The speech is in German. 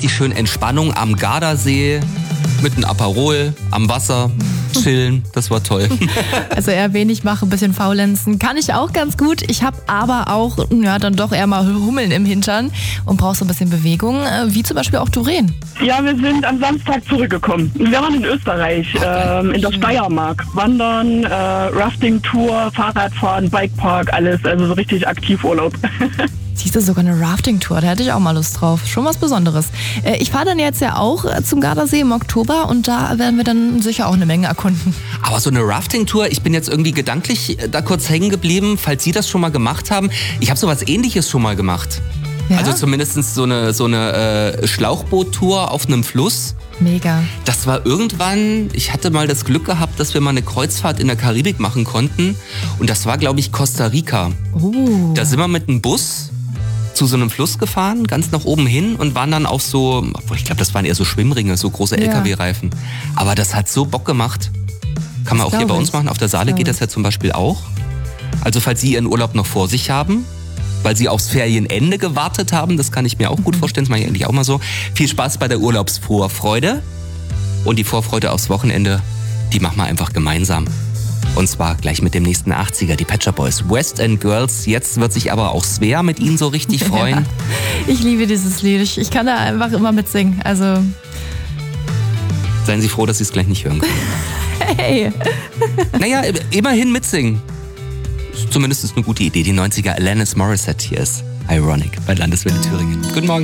richtig schön Entspannung am Gardasee mit einem Aperol am Wasser. Chillen, das war toll. Also eher wenig mache, ein bisschen faulenzen. Kann ich auch ganz gut. Ich habe aber auch dann doch eher mal Hummeln im Hintern und brauche so ein bisschen Bewegung, wie zum Beispiel auch Doreen. Ja, wir sind am Samstag zurückgekommen. Wir waren in Österreich, in der Steiermark. Wandern, Rafting-Tour, Fahrradfahren, Bikepark, alles. Also so richtig Aktivurlaub. Siehst du, sogar eine Rafting-Tour, da hätte ich auch mal Lust drauf. Schon was Besonderes. Ich fahre dann jetzt ja auch zum Gardasee im Oktober und da werden wir dann sicher auch eine Menge erkunden. Aber so eine Rafting-Tour, ich bin jetzt irgendwie gedanklich da kurz hängen geblieben, falls Sie das schon mal gemacht haben. Ich habe sowas Ähnliches schon mal gemacht. Ja? Also zumindest so eine Schlauchboot-Tour auf einem Fluss. Mega. Das war irgendwann, ich hatte mal das Glück gehabt, dass wir mal eine Kreuzfahrt in der Karibik machen konnten. Und das war, glaube ich, Costa Rica. Da sind wir mit einem Bus zu so einem Fluss gefahren, ganz nach oben hin und waren dann auf so, ich glaube, das waren eher so Schwimmringe, so große LKW-Reifen. Aber das hat so Bock gemacht. Kann man auch hier bei uns machen. Auf der Saale geht das ja zum Beispiel auch. Also falls Sie Ihren Urlaub noch vor sich haben, weil Sie aufs Ferienende gewartet haben, das kann ich mir auch gut vorstellen, das mache ich eigentlich auch mal so. Viel Spaß bei der Urlaubsvorfreude. Und die Vorfreude aufs Wochenende, die machen wir einfach gemeinsam. Und zwar gleich mit dem nächsten 80er, die Pet Shop Boys. West End Girls. Jetzt wird sich aber auch Svea mit Ihnen so richtig freuen. Ja, ich liebe dieses Lied. Ich kann da einfach immer mitsingen. Also seien Sie froh, dass Sie es gleich nicht hören können. Hey. Naja, immerhin mitsingen. Zumindest ist eine gute Idee. Die 90er Alanis Morissette hier ist Ironic bei Landeswelle Thüringen. Guten Morgen.